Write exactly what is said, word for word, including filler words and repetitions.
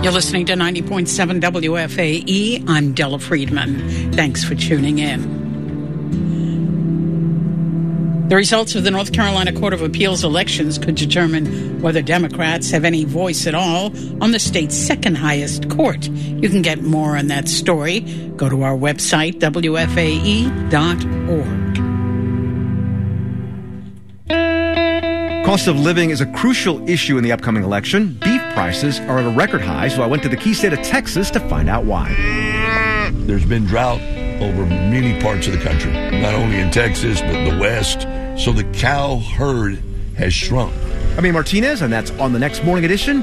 You're listening to ninety point seven W F A E. I'm Della Friedman. Thanks for tuning in. The results of the North Carolina Court of Appeals elections could determine whether Democrats have any voice at all on the state's second highest court. You can get more on that story. Go to our website, W F A E dot org. Cost of living is a crucial issue in the upcoming election. Beef prices are at a record high, so I went to the key state of Texas to find out why. There's been drought over many parts of the country, not only in Texas, but the West. So the cow herd has shrunk. I'm Martinez, and that's on the next Morning Edition.